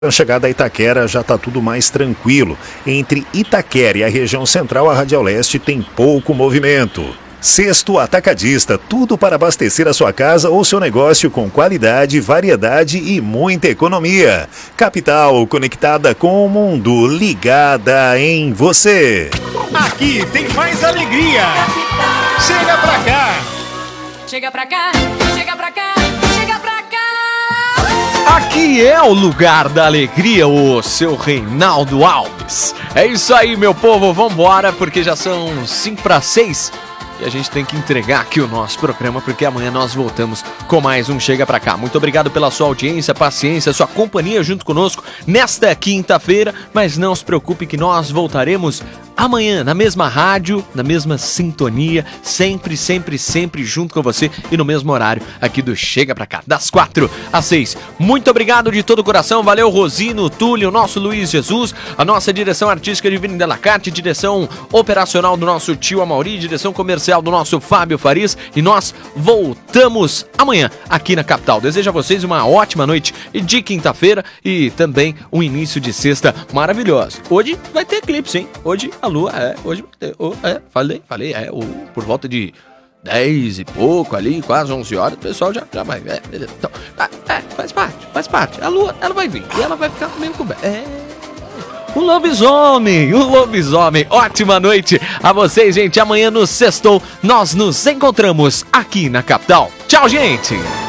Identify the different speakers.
Speaker 1: A chegada a Itaquera já está tudo mais tranquilo. Entre Itaquera e a região central, a Radial Leste tem pouco movimento. Cesto Atacadista, tudo para abastecer a sua casa ou seu negócio com qualidade, variedade e muita economia. Capital, conectada com o mundo, ligada em você.
Speaker 2: Aqui tem mais alegria. Chega pra cá.
Speaker 3: Chega pra cá, chega pra cá, chega pra cá.
Speaker 4: Aqui é o lugar da alegria, o seu Reinaldo Alves. É isso aí, meu povo, vambora, porque já são 5:06 e a gente tem que entregar aqui o nosso programa, porque amanhã nós voltamos com mais um Chega Pra Cá. Muito obrigado pela sua audiência, paciência, sua companhia junto conosco nesta quinta-feira, mas não se preocupe que nós voltaremos amanhã, na mesma rádio, na mesma sintonia, sempre junto com você e no mesmo horário aqui do Chega Pra Cá, das 4 às 6. Muito obrigado de todo o coração, valeu Rosino, Túlio, nosso Luiz Jesus, a nossa direção artística de Vini Delacarte, direção operacional do nosso tio Amauri, direção comercial do nosso Fábio Farias, e nós voltamos amanhã aqui na capital. Desejo a vocês uma ótima noite de quinta-feira e também um início de sexta maravilhoso. Hoje vai ter eclipse, hein? Hoje a lua, hoje falei, por volta de 10 e pouco ali, quase 11 horas, o pessoal já vai, então, faz parte, a lua, ela vai vir, e ela vai ficar meio coberta, o lobisomem, ótima noite a vocês, gente, amanhã no Sextou, nós nos encontramos aqui na capital, tchau, gente!